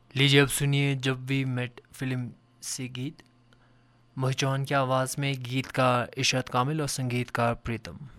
लीजिए अब सुनिए जब वी मेट फिल्म से गीत। मोहित चौहान की आवाज़ में गीतकार इरशाद कामिल और संगीतकार प्रीतम।